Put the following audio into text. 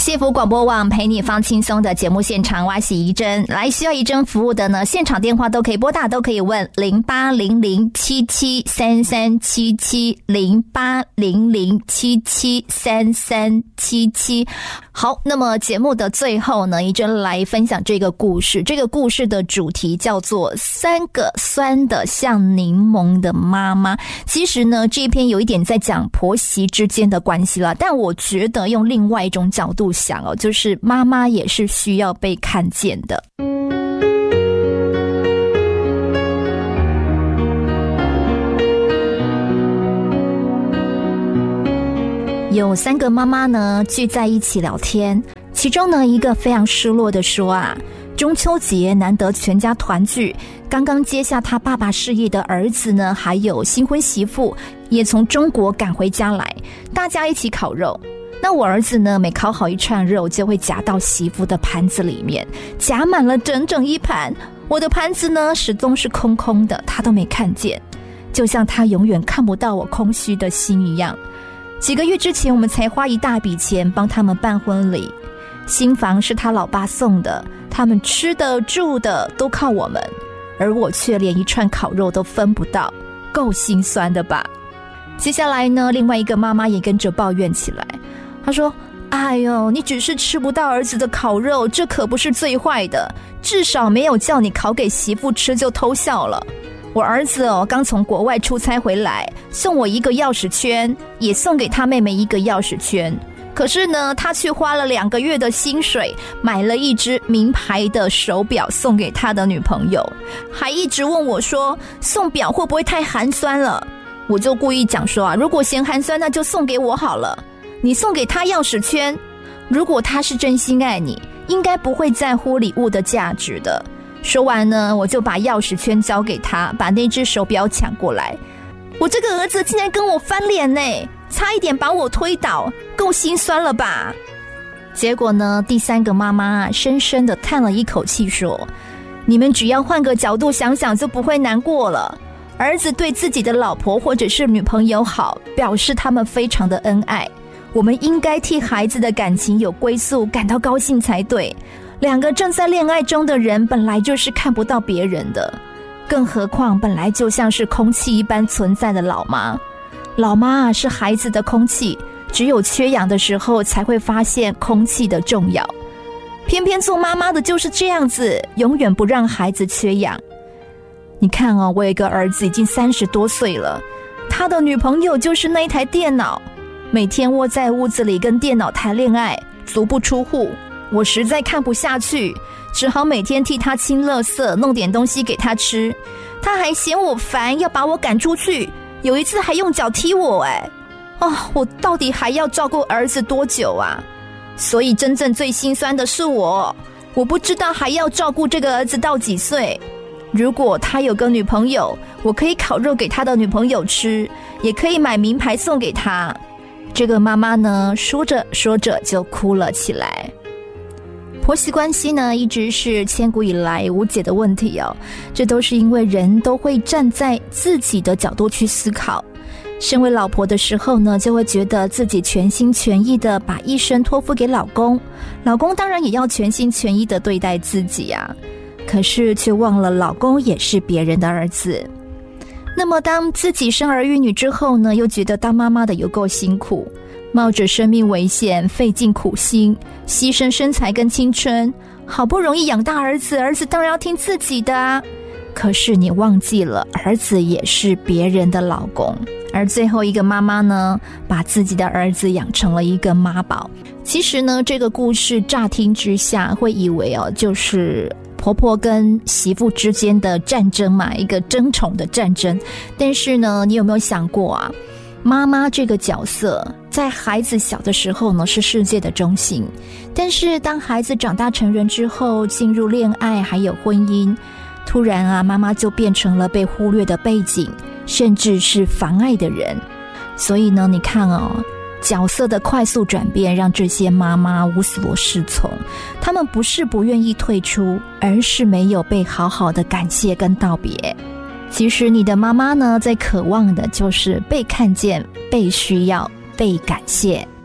幸福广播网陪你放轻松的节目现场，我是怡珍。来需要怡珍服务的呢，现场电话都可以拨打，都可以问0800773377 0800773377。好，那么节目的最后呢，怡珍来分享这个故事。这个故事的主题叫做3个酸的像柠檬的妈妈。其实呢，这一篇有一点在讲婆媳之间的关系了，但我觉得用另外一种角度想哦，就是妈妈也是需要被看见的。有3个妈妈呢聚在一起聊天，其中呢一个非常失落的说啊，中秋节难得全家团聚，刚刚接下他爸爸事业的儿子呢，还有新婚媳妇也从中国赶回家来，大家一起烤肉。那我儿子呢，每烤好一串肉就会夹到媳妇的盘子里面，夹满了整整一盘。我的盘子呢始终是空空的，他都没看见，就像他永远看不到我空虚的心一样。几个月之前，我们才花一大笔钱帮他们办婚礼，新房是他老爸送的，他们吃的住的都靠我们，而我却连一串烤肉都分不到，够心酸的吧。接下来呢，另外一个妈妈也跟着抱怨起来，她说，哎呦，你只是吃不到儿子的烤肉，这可不是最坏的，至少没有叫你烤给媳妇吃就偷笑了。我儿子刚从国外出差回来，送我一个钥匙圈，也送给他妹妹一个钥匙圈。可是呢，他却花了2个月的薪水，买了一只名牌的手表送给他的女朋友，还一直问我说，送表会不会太寒酸了？我就故意讲说啊，如果嫌寒酸，那就送给我好了。你送给他钥匙圈，如果他是真心爱你，应该不会在乎礼物的价值的。说完呢，我就把钥匙圈交给他，把那只手表抢过来。我这个儿子竟然跟我翻脸呢，差一点把我推倒，够心酸了吧？结果呢，第3个妈妈深深地叹了一口气说，你们只要换个角度想想就不会难过了。儿子对自己的老婆或者是女朋友好，表示他们非常的恩爱，我们应该替孩子的感情有归宿感到高兴才对。2个正在恋爱中的人本来就是看不到别人的，更何况本来就像是空气一般存在的老妈。老妈是孩子的空气，只有缺氧的时候才会发现空气的重要。偏偏做妈妈的就是这样子，永远不让孩子缺氧。你看我有一个儿子已经30多岁了，他的女朋友就是那一台电脑，每天窝在屋子里跟电脑谈恋爱，足不出户。我实在看不下去，只好每天替他清垃圾，弄点东西给他吃。他还嫌我烦，要把我赶出去，有一次还用脚踢我我到底还要照顾儿子多久啊？所以真正最心酸的是我不知道还要照顾这个儿子到几岁。如果他有个女朋友，我可以烤肉给他的女朋友吃，也可以买名牌送给他。这个妈妈呢，说着说着就哭了起来。婆媳关系呢，一直是千古以来无解的问题这都是因为人都会站在自己的角度去思考。身为老婆的时候呢，就会觉得自己全心全意的把一生托付给老公，老公当然也要全心全意的对待自己可是却忘了老公也是别人的儿子。那么当自己生儿育女之后呢，又觉得当妈妈的有够辛苦，冒着生命危险，费尽苦心，牺牲身材跟青春，好不容易养大儿子，儿子当然要听自己的可是你忘记了，儿子也是别人的老公。而最后一个妈妈呢，把自己的儿子养成了一个妈宝。其实呢，这个故事乍听之下会以为就是婆婆跟媳妇之间的战争嘛，一个争宠的战争。但是呢，你有没有想过妈妈这个角色在孩子小的时候呢是世界的中心，但是当孩子长大成人之后，进入恋爱还有婚姻，突然妈妈就变成了被忽略的背景，甚至是妨碍的人。所以呢，你看角色的快速转变让这些妈妈无所适从，她们不是不愿意退出，而是没有被好好的感谢跟道别。其实你的妈妈呢，在渴望的就是被看见、被需要、被感谢。